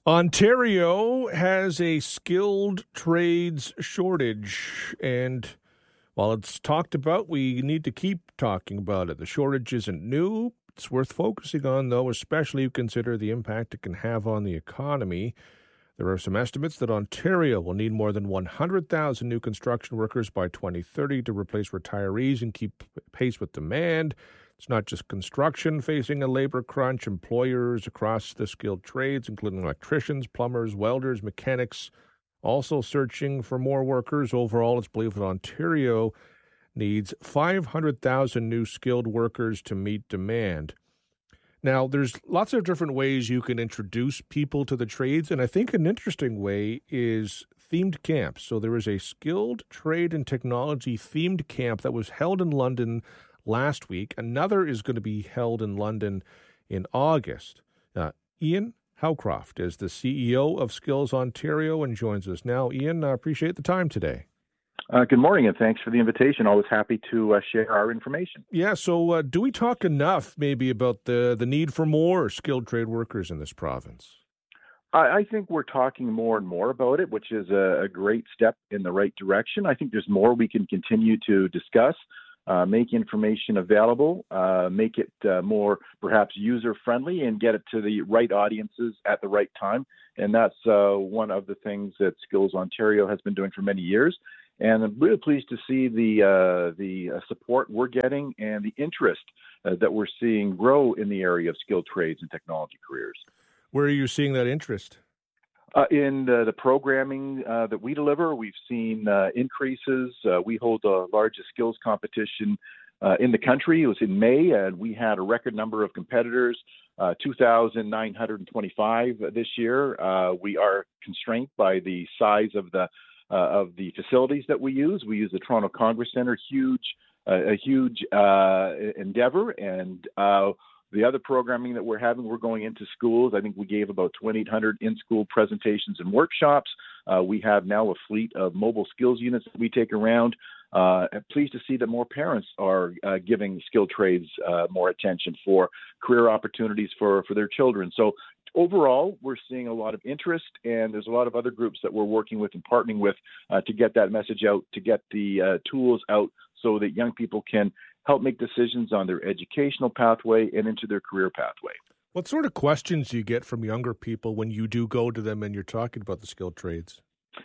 Ontario has a skilled trades shortage, and while it's talked about, we need to keep talking about it. The shortage isn't new. It's worth focusing on, though, especially if you consider the impact it can have on the economy. There are some estimates that Ontario will need more than 100,000 new construction workers by 2030 to replace retirees and keep pace with demand. It's not just construction facing a labor crunch. Employers across the skilled trades, including electricians, plumbers, welders, mechanics, also searching for more workers. Overall, it's believed that Ontario needs 500,000 new skilled workers to meet demand. Now, there's lots of different ways you can introduce people to the trades, and I think an interesting way is themed camps. So there is a skilled trade and technology themed camp that was held in London last week. Another is going to be held in London in August. Ian Howcroft is the CEO of Skills Ontario and joins us now. Ian, I appreciate the time today. Good morning, and thanks for the invitation. Always happy to share our information. Yeah, so do we talk enough maybe about the need for more skilled trade workers in this province? I think we're talking more and more about it, which is a great step in the right direction. I think there's more we can continue to discuss, make information available, make it more perhaps user-friendly, and get it to the right audiences at the right time. And that's one of the things that Skills Ontario has been doing for many years. And I'm really pleased to see the support we're getting and the interest that we're seeing grow in the area of skilled trades and technology careers. Where are you seeing that interest? In the programming that we deliver, we've seen increases. We hold the largest skills competition in the country. It was in May, and we had a record number of competitors, 2,925 this year. We are constrained by the size of the facilities that we use. We use the Toronto Congress Centre, a huge endeavor, and the other programming that we're having, we're going into schools. I think we gave about 2,800 in-school presentations and workshops. We have now a fleet of mobile skills units that we take around. Pleased to see that more parents are giving skilled trades more attention for career opportunities for their children. So overall, we're seeing a lot of interest, and there's a lot of other groups that we're working with and partnering with to get that message out, to get the tools out so that young people can help make decisions on their educational pathway and into their career pathway. What sort of questions do you get from younger people when you do go to them and you're talking about the skilled trades?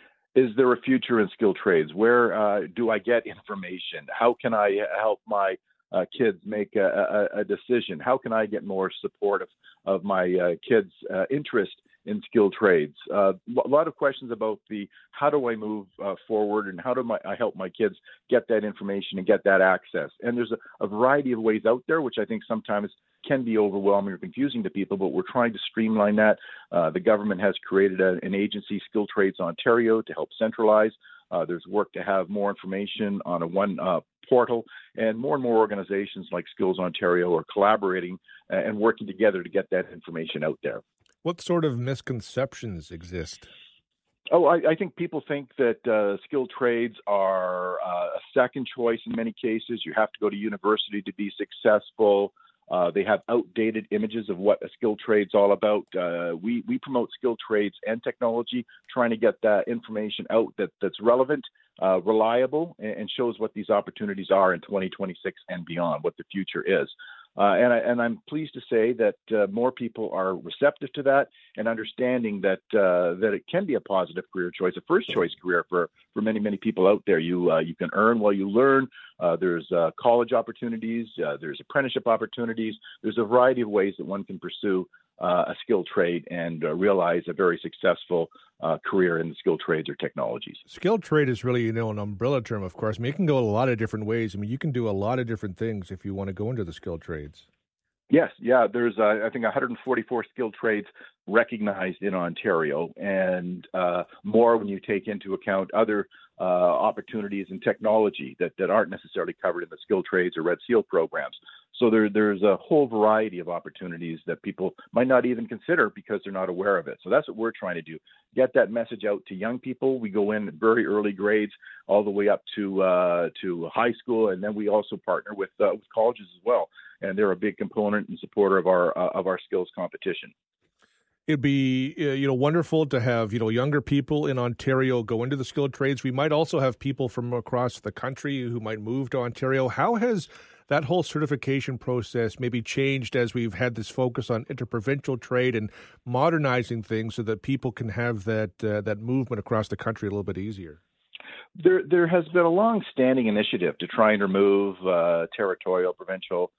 Is there a future in skilled trades? Where do I get information? How can I help my kids make a decision? How can I get more support of my kids' interest in skilled trades? A lot of questions about how do I move forward, and how do I help my kids get that information and get that access? And there's a variety of ways out there, which I think sometimes can be overwhelming or confusing to people, but we're trying to streamline that. The government has created an agency, Skilled Trades Ontario, to help centralize. There's work to have more information on a one portal, and more organizations like Skills Ontario are collaborating and working together to get that information out there. What sort of misconceptions exist? Oh, I think people think that skilled trades are a second choice in many cases. You have to go to university to be successful. They have outdated images of what a skilled trade's all about. We promote skilled trades and technology, trying to get that information out that's relevant, reliable, and shows what these opportunities are in 2026 and beyond, what the future is. And I'm pleased to say that more people are receptive to that and understanding that it can be a positive career choice, a first choice career for many people out there. You can earn while you learn. There's college opportunities. There's apprenticeship opportunities. There's a variety of ways that one can pursue a skilled trade and realize a very successful career in the skilled trades or technologies. Skilled trade is really, an umbrella term, of course. I mean, it can go a lot of different ways. I mean, you can do a lot of different things if you want to go into the skilled trades. Yes, yeah. There's, I think, 144 skilled trades recognized in Ontario, and more when you take into account other opportunities in technology that aren't necessarily covered in the skilled trades or Red Seal programs. So there's a whole variety of opportunities that people might not even consider because they're not aware of it. So that's what we're trying to do, get that message out to young people. We go in at very early grades all the way up to high school, and then we also partner with colleges as well. And they're a big component and supporter of our skills competition. It'd be wonderful to have younger people in Ontario go into the skilled trades. We might also have people from across the country who might move to Ontario. How has that whole certification process maybe changed as we've had this focus on interprovincial trade and modernizing things so that people can have that movement across the country a little bit easier? There has been a long-standing initiative to try and remove territorial, provincial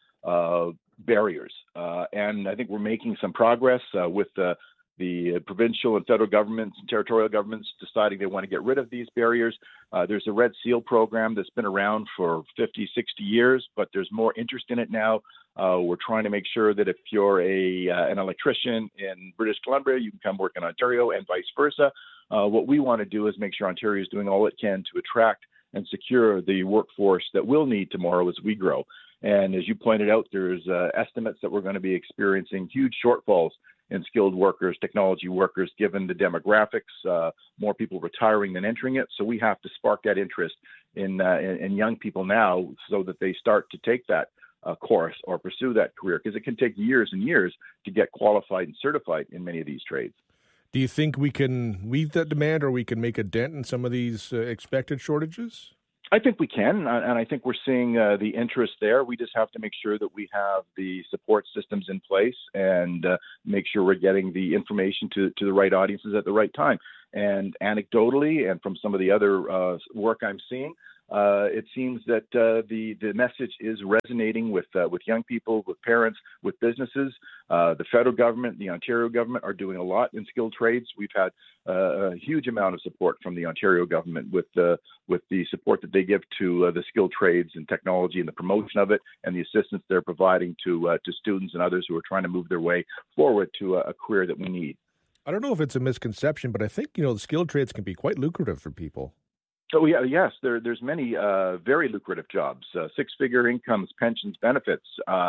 barriers, and I think we're making some progress with the provincial and federal governments and territorial governments deciding they want to get rid of these barriers. There's a Red Seal program that's been around for 50, 60 years, but there's more interest in it now. We're trying to make sure that if you're an electrician in British Columbia, you can come work in Ontario and vice versa. What we want to do is make sure Ontario is doing all it can to attract and secure the workforce that we'll need tomorrow as we grow. And as you pointed out, there's estimates that we're going to be experiencing huge shortfalls in skilled workers, technology workers, given the demographics, more people retiring than entering it. So we have to spark that interest in young people now so that they start to take that course or pursue that career, because it can take years and years to get qualified and certified in many of these trades. Do you think we can meet that demand, or we can make a dent in some of these expected shortages? I think we can, and I think we're seeing the interest there. We just have to make sure that we have the support systems in place and make sure we're getting the information to the right audiences at the right time. And anecdotally, and from some of the other work I'm seeing, it seems that the message is resonating with young people, with parents, with businesses. The federal government, the Ontario government are doing a lot in skilled trades. We've had a huge amount of support from the Ontario government with the support that they give to the skilled trades and technology and the promotion of it, and the assistance they're providing to students and others who are trying to move their way forward to a career that we need. I don't know if it's a misconception, but I think the skilled trades can be quite lucrative for people. So yes, there's many very lucrative jobs, six-figure incomes, pensions, benefits,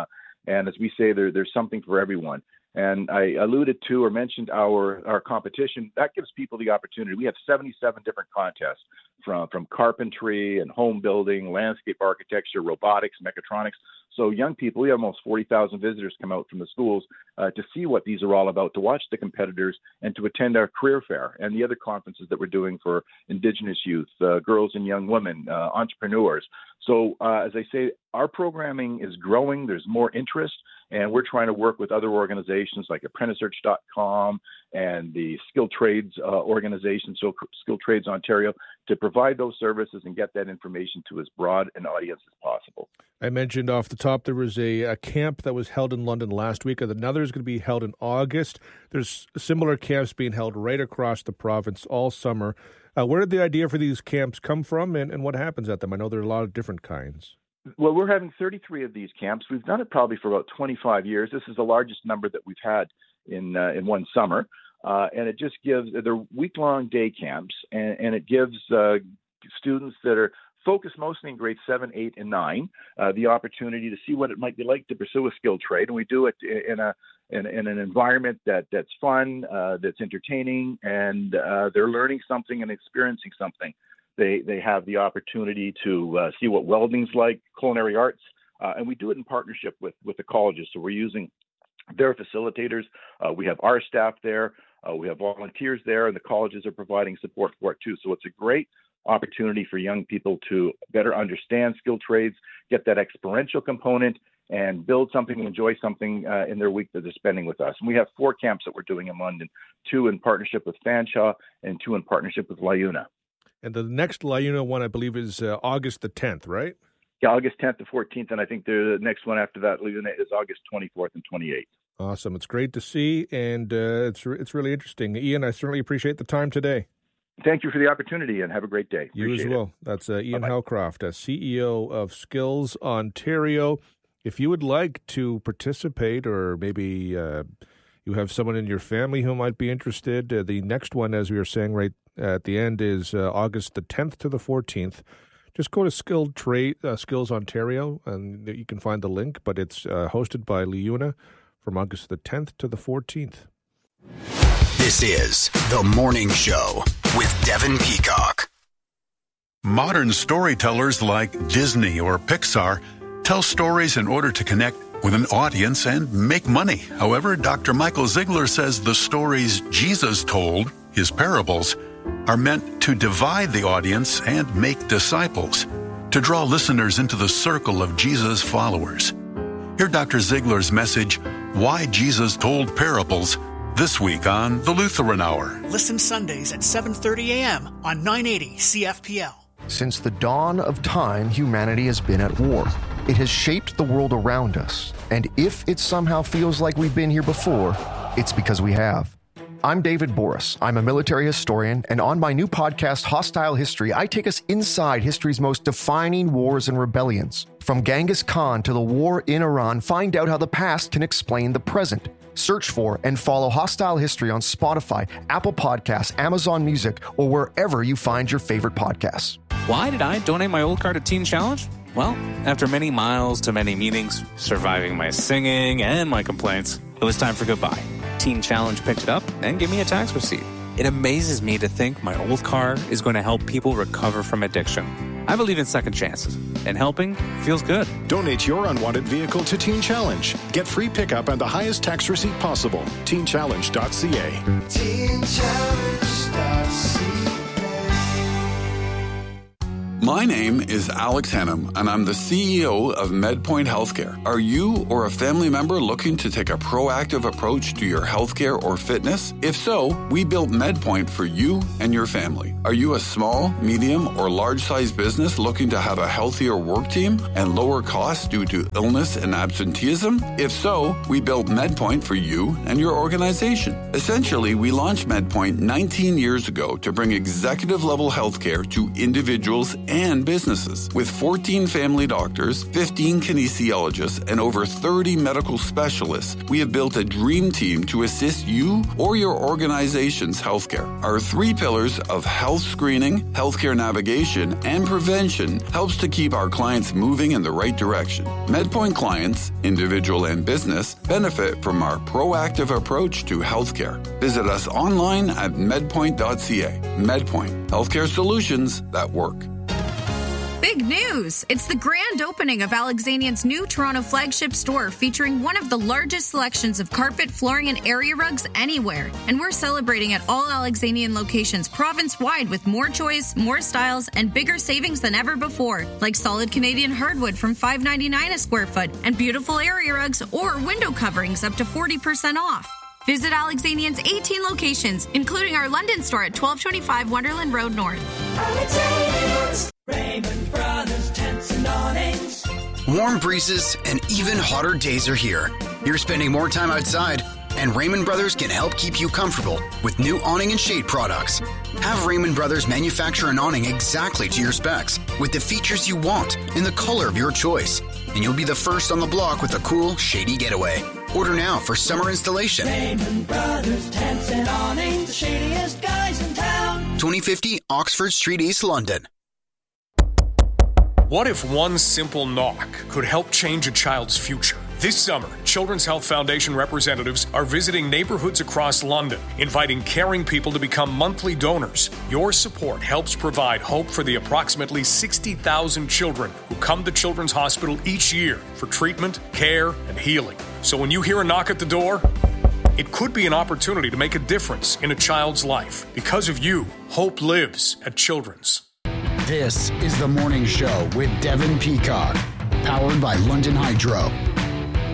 and as we say, there's something for everyone. And I alluded to or mentioned our competition. That gives people the opportunity. We have 77 different contests from carpentry and home building, landscape architecture, robotics, mechatronics. So young people, we have almost 40,000 visitors come out from the schools to see what these are all about, to watch the competitors, and to attend our career fair and the other conferences that we're doing for Indigenous youth, girls and young women, entrepreneurs. So as I say, our programming is growing. There's more interest, and we're trying to work with other organizations like ApprenticeSearch.com and the Skilled Trades organization, so Skilled Trades Ontario, to provide those services and get that information to as broad an audience as possible. I mentioned off the top there was a camp that was held in London last week. Another is going to be held in August. There's similar camps being held right across the province all summer. Where did the idea for these camps come from, and what happens at them? I know there are a lot of different kinds. Well, we're having 33 of these camps. We've done it probably for about 25 years. This is the largest number that we've had in one summer. And it just gives, they're week-long day camps, and it gives students that are focused mostly in grades 7, 8, and 9 the opportunity to see what it might be like to pursue a skilled trade. And we do it in an environment that's fun, that's entertaining, and they're learning something and experiencing something. They have the opportunity to see what welding's like, culinary arts, and we do it in partnership with the colleges. So we're using their facilitators. We have our staff there. We have volunteers there, and the colleges are providing support for it too. So it's a great opportunity for young people to better understand skilled trades, get that experiential component, and build something and enjoy something in their week that they're spending with us. And we have 4 camps that we're doing in London, 2 in partnership with Fanshawe and 2 in partnership with LiUNA. And the next LiUNA one, I believe, is August the 10th, right? Yeah, August 10th to 14th, and I think the next one after that, LiUNA, is August 24th and 28th. Awesome. It's great to see, and it's really interesting. Ian, I certainly appreciate the time today. Thank you for the opportunity, and have a great day. You as well. That's Ian Howcroft, CEO of Skills Ontario. If you would like to participate, or maybe you have someone in your family who might be interested, the next one, as we were saying right at the end, is August the 10th to the 14th. Just go to Skills Ontario, and you can find the link, but it's hosted by LiUNA from August the 10th to the 14th. This is The Morning Show with Devin Peacock. Modern storytellers like Disney or Pixar tell stories in order to connect with an audience and make money. However, Dr. Michael Ziegler says the stories Jesus told, his parables, are meant to divide the audience and make disciples, to draw listeners into the circle of Jesus' followers. Hear Dr. Ziegler's message, Why Jesus Told Parables, this week on The Lutheran Hour. Listen Sundays at 7:30 a.m. on 980 CFPL. Since the dawn of time, humanity has been at war. It has shaped the world around us. And if it somehow feels like we've been here before, it's because we have. I'm David Boris. I'm a military historian, and on my new podcast, Hostile History, I take us inside history's most defining wars and rebellions. From Genghis Khan to the war in Iran, find out how the past can explain the present. Search for and follow Hostile History on Spotify, Apple Podcasts, Amazon Music, or wherever you find your favorite podcasts. Why did I donate my old car to Teen Challenge? Well, after many miles to many meetings, surviving my singing and my complaints, it was time for goodbye. Teen Challenge picked it up and gave me a tax receipt. It amazes me to think my old car is going to help people recover from addiction. I believe in second chances, and helping feels good. Donate your unwanted vehicle to Teen Challenge. Get free pickup and the highest tax receipt possible. TeenChallenge.ca. TeenChallenge.ca. My name is Alex Hannum, and I'm the CEO of MedPoint Healthcare. Are you or a family member looking to take a proactive approach to your healthcare or fitness? If so, we built MedPoint for you and your family. Are you a small, medium, or large-sized business looking to have a healthier work team and lower costs due to illness and absenteeism? If so, we built MedPoint for you and your organization. Essentially, we launched MedPoint 19 years ago to bring executive-level healthcare to individuals and businesses. With 14 family doctors, 15 kinesiologists, and over 30 medical specialists, we have built a dream team to assist you or your organization's healthcare. Our 3 pillars of health screening, healthcare navigation, and prevention helps to keep our clients moving in the right direction. MedPoint clients, individual and business, benefit from our proactive approach to healthcare. Visit us online at medpoint.ca. MedPoint, healthcare solutions that work. Big news! It's the grand opening of Alexanian's new Toronto flagship store featuring one of the largest selections of carpet, flooring, and area rugs anywhere. And we're celebrating at all Alexanian locations province-wide with more choice, more styles, and bigger savings than ever before, like solid Canadian hardwood from $5.99 a square foot and beautiful area rugs or window coverings up to 40% off. Visit Alexanian's 18 locations, including our London store at 1225 Wonderland Road North. Alexanian's, Raymond Brothers Tents and Awnings. Warm breezes and even hotter days are here. You're spending more time outside, and Raymond Brothers can help keep you comfortable with new awning and shade products. Have Raymond Brothers manufacture an awning exactly to your specs, with the features you want in the color of your choice. And you'll be the first on the block with a cool, shady getaway. Order now for summer installation. Raymond Brothers Tents and Awnings, the shadiest guys in town. 2050 Oxford Street, East London. What if one simple knock could help change a child's future? This summer, Children's Health Foundation representatives are visiting neighborhoods across London, inviting caring people to become monthly donors. Your support helps provide hope for the approximately 60,000 children who come to Children's Hospital each year for treatment, care, and healing. So when you hear a knock at the door, it could be an opportunity to make a difference in a child's life. Because of you, hope lives at Children's. This is The Morning Show with Devin Peacock, powered by London Hydro.